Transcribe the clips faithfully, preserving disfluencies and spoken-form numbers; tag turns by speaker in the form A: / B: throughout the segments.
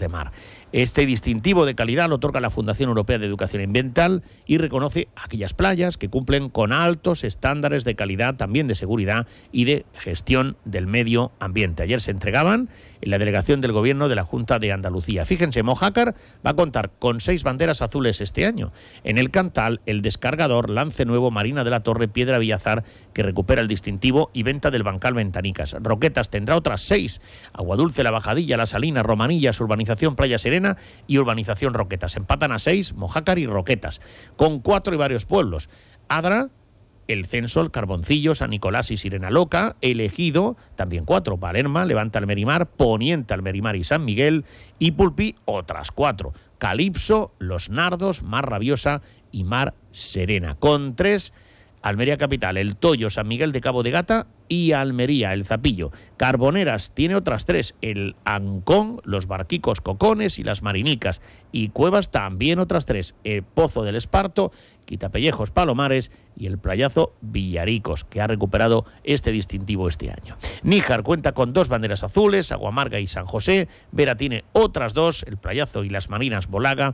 A: de Mar. Este distintivo de calidad lo otorga la Fundación Europea de Educación Ambiental y reconoce aquellas playas que cumplen con altos estándares de calidad, también de seguridad y de gestión del medio ambiente. Ayer se entregaban en la delegación del Gobierno de la Junta de Andalucía. Fíjense, Mojácar va a contar con seis banderas azules este año. En el Cantal, el Descargador, Lance Nuevo, Marina de la Torre, Piedra Villazar, que recupera el distintivo, y Venta del Bancal Ventanicas. Roquetas tendrá otras seis: Aguadulce, La Bajadilla, La Salina, Romanillas, Urbanización Playa Serena y Urbanización Roquetas. Empatan a seis Mojácar y Roquetas, con cuatro y varios pueblos: Adra, El Censo, El Carboncillo, San Nicolás y Sirena Loca; El Ejido, también cuatro: Palerma, Levante Almerimar, Poniente Almerimar y San Miguel; y Pulpí, otras cuatro: Calipso, Los Nardos, Mar Rabiosa y Mar Serena. Con tres: Almería Capital, El Toyo, San Miguel de Cabo de Gata y Almería, El Zapillo. Carboneras tiene otras tres: el Ancón, Los Barquicos Cocones y Las Marinicas. Y Cuevas también otras tres: el Pozo del Esparto, Quitapellejos Palomares y el Playazo Villaricos, que ha recuperado este distintivo este año. Níjar cuenta con dos banderas azules, Aguamarga y San José. Vera tiene otras dos, el Playazo y Las Marinas Bolaga.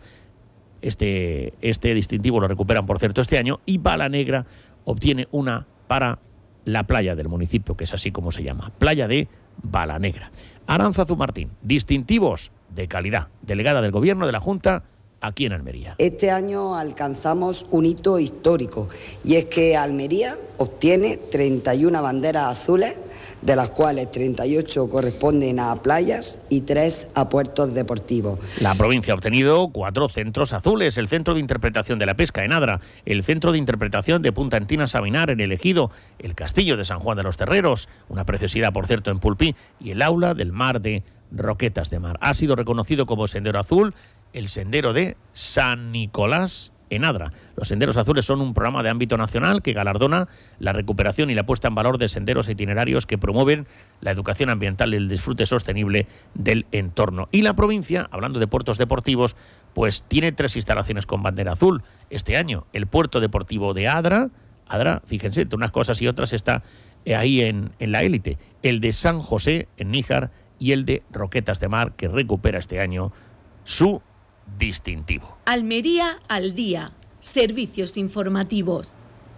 A: Este, este distintivo lo recuperan, por cierto, este año. Y Bala Negra obtiene una para la playa del municipio, que es así como se llama, Playa de Bala Negra. Aránzazu Martín, distintivos de calidad, delegada del Gobierno de la Junta aquí en Almería.
B: Este año alcanzamos un hito histórico, y es que Almería obtiene treinta y una banderas azules, de las cuales treinta y ocho corresponden a playas y tres a puertos deportivos.
A: La provincia ha obtenido cuatro centros azules: el Centro de Interpretación de la Pesca en Adra, el Centro de Interpretación de Punta Entina Sabinar en El Ejido, el Castillo de San Juan de los Terreros, una preciosidad por cierto en Pulpí, y el Aula del Mar de Roquetas de Mar. Ha sido reconocido como sendero azul el sendero de San Nicolás en Adra. Los senderos azules son un programa de ámbito nacional que galardona la recuperación y la puesta en valor de senderos e itinerarios que promueven la educación ambiental y el disfrute sostenible del entorno. Y la provincia, hablando de puertos deportivos, pues tiene tres instalaciones con bandera azul este año: el Puerto Deportivo de Adra, Adra, fíjense, entre unas cosas y otras está ahí en, en la élite; el de San José en Níjar y el de Roquetas de Mar, que recupera este año su distintivo.
C: Almería al día. Servicios informativos.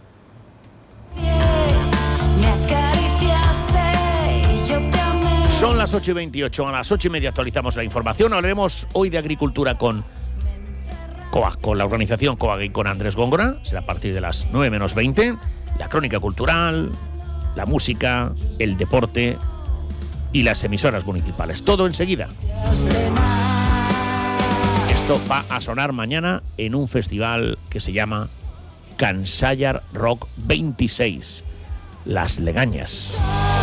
A: Son las ocho y veintiocho. A las ocho y media actualizamos la información. Hablaremos hoy de agricultura con COAG, con la organización COAG y con Andrés Góngora. Será a partir de las nueve menos veinte. La crónica cultural, la música, el deporte y las emisoras municipales. Todo enseguida. Esto va a sonar mañana en un festival que se llama Cansallar Rock veintiséis, Las Legañas.